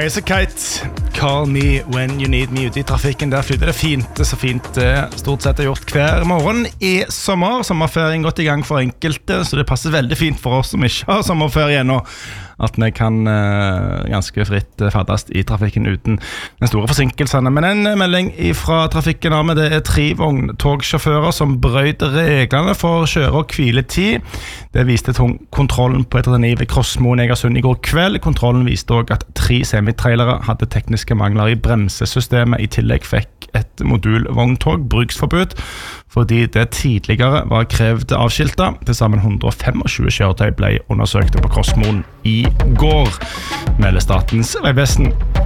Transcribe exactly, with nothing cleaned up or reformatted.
Razorkite, Call Me When You Need Me ute i trafikken. Der flyter det fint, det er så fint det stort sett er gjort hver morgen i sommer. Sommerferien gått i gang for enkelte, så det passer veldig fint for oss som ikke har sommerferie ennå, at vi kan uh, ganske fritt uh, fadast i trafikken uten den store forsinkelsene. Men en uh, melding fra trafikken av med det er tre vogntogsjåfører som brøyde reglene for kjøre- og hviletid. Det viste kontrollen på et reteni ved Krossmoen Egersund i går kveld. Kontrollen viste også at tre semitrailere hadde tekniske mangler i bremsesystemet. I tillegg fikk et modulvogntog bruksforbud fordi det tidligere var krevd avskiltet. Til sammen one hundred twenty-five kjøretøy ble undersøkt på Krossmoen i går, melder Statens Vegvesen.